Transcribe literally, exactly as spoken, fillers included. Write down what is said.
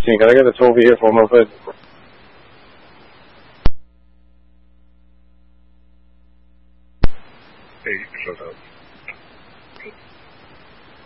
sixteen. Can I get this over here for a moment? Hey, shut up.